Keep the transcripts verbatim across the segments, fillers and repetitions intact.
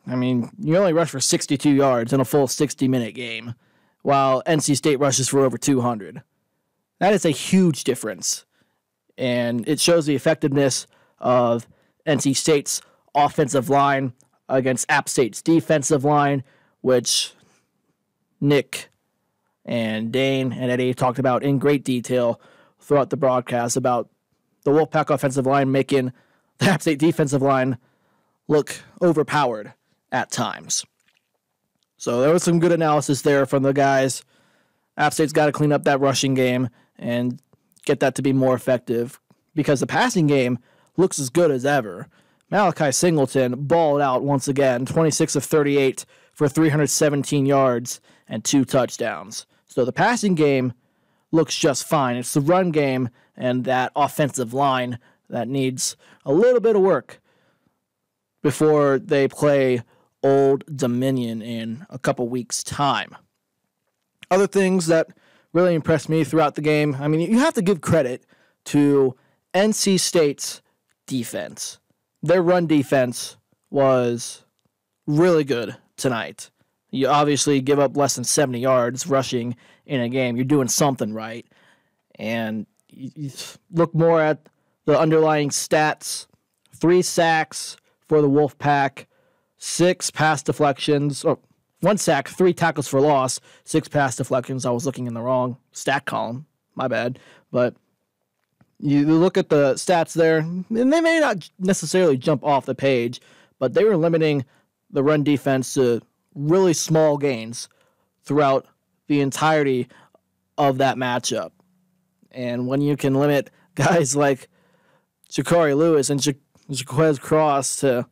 I mean, you only rush for sixty-two yards in a full sixty-minute game, while N C State rushes for over two hundred. That is a huge difference, and it shows the effectiveness of N C State's offensive line against App State's defensive line, which Nick and Dane and Eddie talked about in great detail throughout the broadcast about the Wolfpack offensive line making the App State defensive line look overpowered at times. So there was some good analysis there from the guys. App State's got to clean up that rushing game and get that to be more effective because the passing game looks as good as ever. Malachi Singleton balled out once again, twenty-six of thirty-eight for three hundred seventeen yards and two touchdowns. So the passing game looks just fine. It's the run game and that offensive line that needs a little bit of work before they play Old Dominion in a couple weeks' time. Other things that really impressed me throughout the game, I mean, you have to give credit to N C State's defense. Their run defense was really good tonight. You obviously give up less than seventy yards rushing in a game. You're doing something right. And you, you look more at the underlying stats. Three sacks for the Wolfpack, six pass deflections, or one sack, three tackles for loss, six pass deflections. I was looking in the wrong stat column. My bad. But you look at the stats there, and they may not necessarily jump off the page, but they were limiting the run defense to really small gains throughout the entirety of that matchup. And when you can limit guys like Shakari Lewis and Jaquez Cross to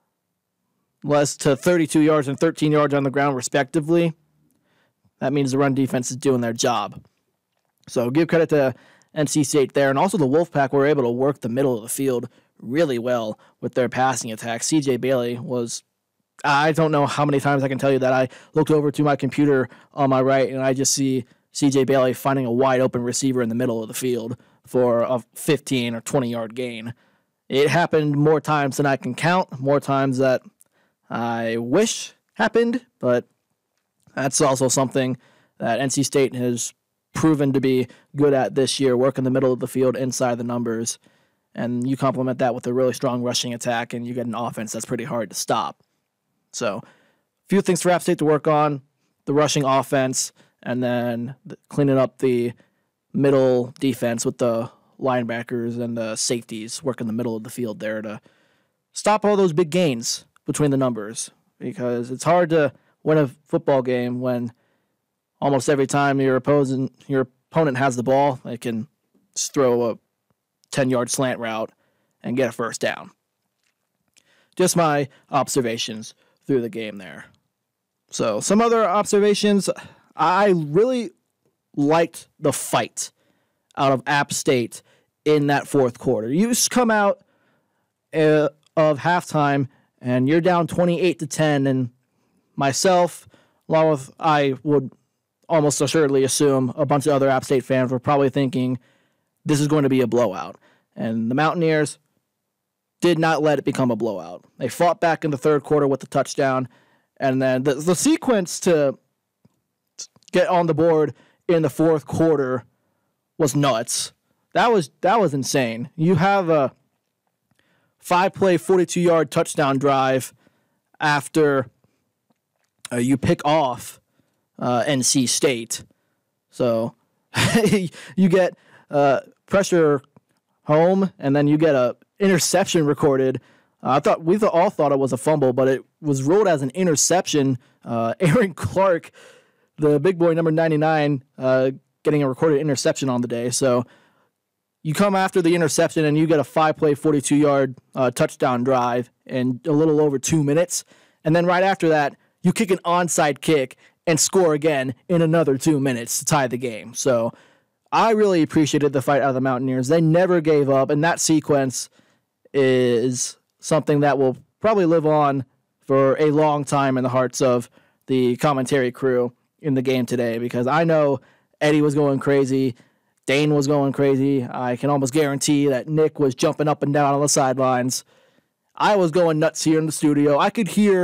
less to thirty-two yards and thirteen yards on the ground respectively, that means the run defense is doing their job. So give credit to N C State there. And also the Wolfpack were able to work the middle of the field really well with their passing attack. C J Bailey was, I don't know how many times I can tell you that I looked over to my computer on my right and I just see C J Bailey finding a wide open receiver in the middle of the field for a fifteen or twenty yard gain. It happened more times than I can count, more times that I wish happened, but that's also something that N C State has proven to be good at this year, work in the middle of the field inside the numbers, and you complement that with a really strong rushing attack, and you get an offense that's pretty hard to stop. So, a few things for App State to work on, the rushing offense, and then the, cleaning up the middle defense with the linebackers and the safeties work in the middle of the field there to stop all those big gains between the numbers, because it's hard to win a football game when almost every time your opposing your opponent has the ball, they can just throw a ten-yard slant route and get a first down. Just my observations through the game there. So some other observations, I really liked the fight out of App State in that fourth quarter. You just come out uh, of halftime and you're down twenty-eight to ten, and myself, along with I would almost assuredly assume a bunch of other App State fans were probably thinking this is going to be a blowout. And the Mountaineers did not let it become a blowout. They fought back in the third quarter with the touchdown, and then the, the sequence to get on the board in the fourth quarter was nuts. That was that was insane. You have a five-play, forty-two-yard touchdown drive after uh, you pick off uh, N C State. So you get uh, pressure home, and then you get a interception recorded. Uh, I thought we th- all thought it was a fumble, but it was ruled as an interception. Uh, Aaron Clark, the big boy, number ninety-nine, uh, getting a recorded interception on the day. So you come after the interception, and you get a five-play, forty-two-yard uh, touchdown drive in a little over two minutes. And then right after that, you kick an onside kick and score again in another two minutes to tie the game. So I really appreciated the fight out of the Mountaineers. They never gave up, and that sequence is something that will probably live on for a long time in the hearts of the commentary crew in the game today, because I know Eddie was going crazy, Dane was going crazy. I can almost guarantee that Nick was jumping up and down on the sidelines. I was going nuts here in the studio. I could hear